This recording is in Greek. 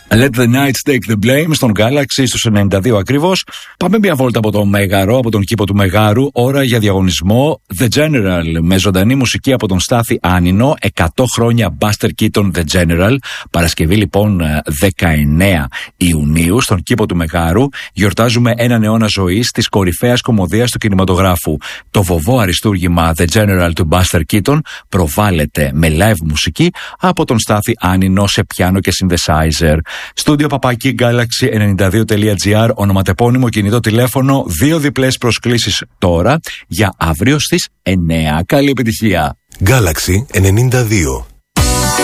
Let the Nights Take the Blame στον Galaxy στους 92 ακριβώς. Πάμε μια βόλτα από το Μέγαρο, από τον κήπο του Μεγάρου. Ώρα για διαγωνισμό The General με ζωντανή μουσική από τον Στάθη Άνινο. 100 χρόνια Buster Keaton The General. Παρασκευή λοιπόν 19 Ιουνίου στον κήπο του Μεγάρου. Γιορτάζουμε έναν αιώνα ζωής της κορυφαίας κωμωδίας του κινηματογράφου. Το βοβό αριστούργημα The General του Buster Keaton προβάλλεται με live μουσική από τον Στάθη Άνινο σε πιάνο και synthesizer. Στούντιο παπάκι Galaxy92.gr, ονοματεπώνυμο κινητό τηλέφωνο, 2 διπλές προσκλήσεις τώρα για αύριο στις 9. Καλή επιτυχία. Galaxy 92.